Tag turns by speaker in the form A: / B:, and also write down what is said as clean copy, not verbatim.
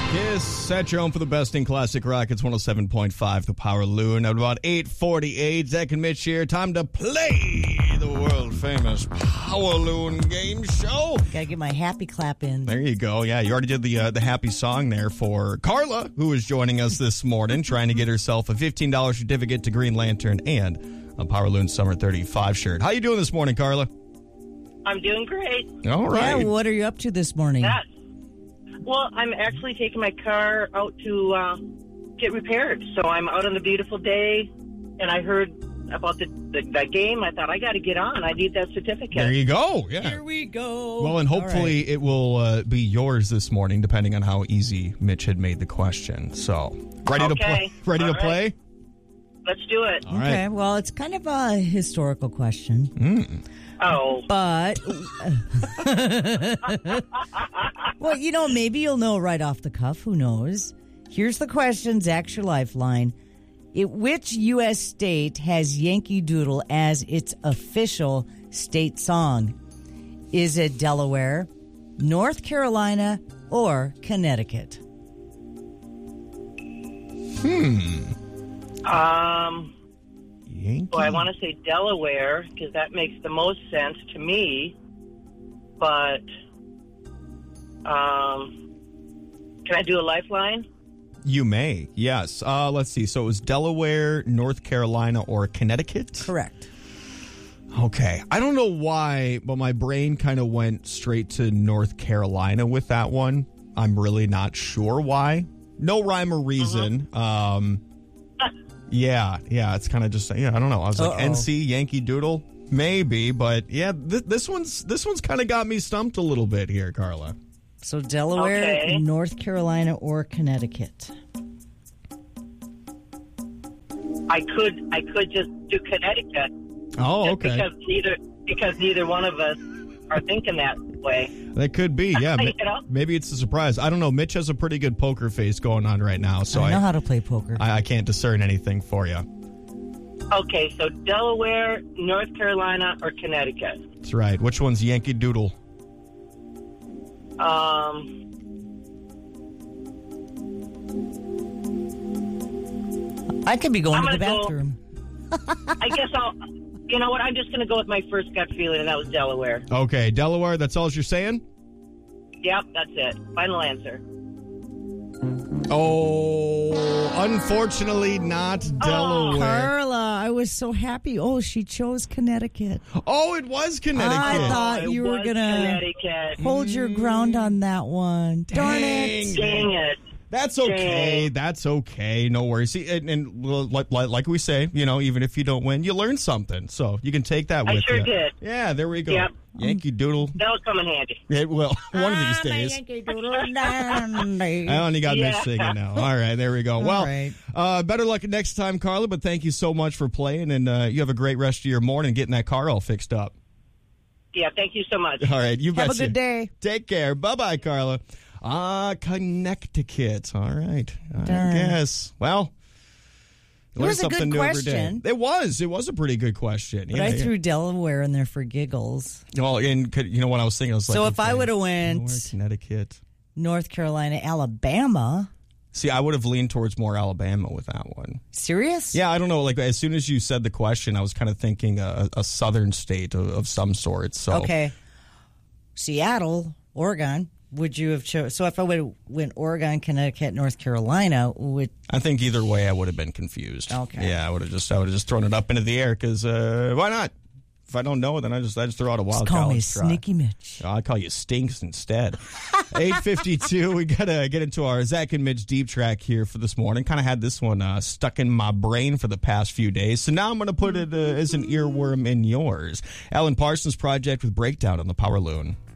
A: Kiss at your home for the best in classic rock. It's 107.5, the Power Loon. At about 8:48, Zach and Mitch here. Time to play the world-famous Power Loon game show.
B: Gotta get my happy clap in.
A: There you go. Yeah, you already did the happy song there for Carla, who is joining us this morning, trying to get herself a $15 certificate to Green Lantern and a Power Loon Summer 35 shirt. How you doing this morning, Carla?
C: I'm doing great.
A: All right.
B: Yeah, what are you up to this morning?
C: Well, I'm actually taking my car out to get repaired. So I'm out on a beautiful day, and I heard about the game. I thought, I got to get on. I need that certificate.
A: There you go. Yeah.
B: Here we go.
A: Well, and hopefully it will be yours this morning, depending on how easy Mitch had made the question. So, ready to play? Ready to play?
C: Let's do it.
A: All right.
B: Okay, well, it's kind of a historical question.
C: Oh.
B: But, well, maybe you'll know right off the cuff. Who knows? Here's the question, Zach's your lifeline. Which U.S. state has Yankee Doodle as its official state song? Is it Delaware, North Carolina, or Connecticut?
A: Yankee.
C: Well, I want to say Delaware because that makes the most sense to me. But can I do a lifeline?
A: You may, yes. Let's see. So it was Delaware, North Carolina, or Connecticut?
B: Correct.
A: Okay. I don't know why, but my brain kind of went straight to North Carolina with that one. I'm really not sure why. No rhyme or reason. Yeah, it's kind of just, I don't know. I was like, NC, Yankee Doodle? Maybe, but yeah, this one's kind of got me stumped a little bit here, Carla.
B: So Delaware,
C: Okay.
B: North Carolina, or Connecticut?
C: I could just do Connecticut.
A: Oh,
C: Just
A: okay.
C: Because neither one of us are thinking that way.
A: That could be, yeah.
C: You know?
A: Maybe it's a surprise. I don't know. Mitch has a pretty good poker face going on right now, so
B: I know how to play poker.
A: I can't discern anything for you.
C: Okay, so Delaware, North Carolina, or Connecticut?
A: That's right. Which one's Yankee Doodle?
B: I could be going to the
C: I'm gonna
B: bathroom.
C: I guess you know what? I'm just going to go with my first gut feeling, and that was Delaware.
A: Okay, Delaware, that's all you're saying?
C: Yep, that's it. Final answer.
A: Oh, unfortunately not Delaware.
B: Carla, I was so happy. Oh, she chose Connecticut.
A: Oh, it was Connecticut.
B: I thought you were going to
C: Connecticut.
B: hold your ground on that one. Darn it.
C: Dang it.
A: That's okay.
C: Dang.
A: That's okay. No worries. See, and like we say, even if you don't win, you learn something. So you can take that with you.
C: I sure did.
A: Yeah, there we go.
C: Yep.
A: Yankee Doodle.
C: That'll come in handy.
A: It will. One of these days.
B: Yankee Doodle Dandy.
A: I only got
C: Yeah.
A: Mitch singing now. All right, there we go. Well,
B: right.
A: Better luck next time, Carla, but thank you so much for playing, and you have a great rest of your morning getting that car all fixed up.
C: Yeah, thank you so much.
A: All right, you
B: Have a
A: betcha.
B: good day.
A: Take care. Bye-bye, Carla. Connecticut. All right. I
B: Darn.
A: guess. Well,
B: It was a good
A: new every day.
B: question.
A: It was. It was a pretty good question.
B: But I threw Delaware in there for giggles.
A: Well, and you know what I was thinking? I was like,
B: So if I would have
A: Delaware,
B: went
A: Connecticut.
B: North Carolina, Alabama.
A: See, I would have leaned towards more Alabama with that one.
B: Serious?
A: Yeah, I don't know. Like, as soon as you said the question, I was kind of thinking a southern state of some sort. So
B: Okay. Seattle, Oregon. Would you have chosen? So if I would have went Oregon, Connecticut, North Carolina, would
A: I think either way I would have been confused.
B: Okay.
A: Yeah, I would have just thrown it up into the air because why not? If I don't know, then I just throw out a wild
B: call me
A: college try.
B: Sneaky Mitch?
A: I'll call you Stinks instead. 8:52. We gotta get into our Zach and Mitch deep track here for this morning. Kind of had this one stuck in my brain for the past few days, so now I'm gonna put it as an earworm in yours. Alan Parsons Project with Breakdown on the Power Loon.